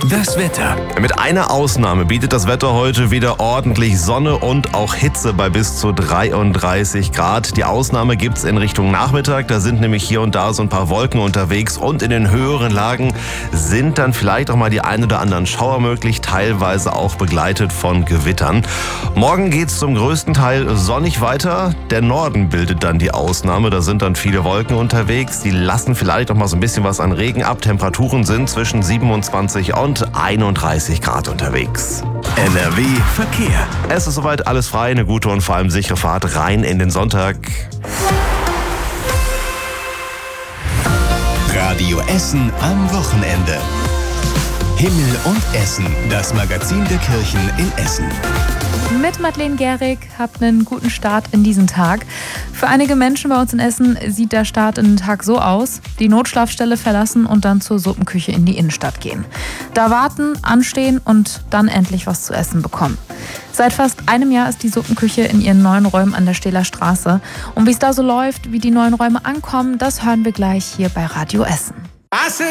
Das Wetter. Mit einer Ausnahme bietet das Wetter heute wieder ordentlich Sonne und auch Hitze bei bis zu 33 Grad. Die Ausnahme gibt's in Richtung Nachmittag. Da sind nämlich hier und da so ein paar Wolken unterwegs und in den höheren Lagen sind dann vielleicht auch mal die ein oder anderen Schauer möglich, teilweise auch begleitet von Gewittern. Morgen geht's zum größten Teil sonnig weiter. Der Norden bildet dann die Ausnahme. Da sind dann viele Wolken unterwegs. Die lassen vielleicht auch mal so ein bisschen was an Regen ab. Temperaturen sind zwischen 27 und 31 Grad unterwegs. NRW Verkehr. Es ist soweit alles frei, eine gute und vor allem sichere Fahrt rein in den Sonntag. Radio Essen am Wochenende. Himmel und Essen, das Magazin der Kirchen in Essen. Mit Madeleine Gehrig habt einen guten Start in diesen Tag. Für einige Menschen bei uns in Essen sieht der Start in den Tag so aus: die Notschlafstelle verlassen und dann zur Suppenküche in die Innenstadt gehen. Da warten, anstehen und dann endlich was zu essen bekommen. Seit fast einem Jahr ist die Suppenküche in ihren neuen Räumen an der Stehler Straße. Und wie es da so läuft, wie die neuen Räume ankommen, das hören wir gleich hier bei Radio Essen.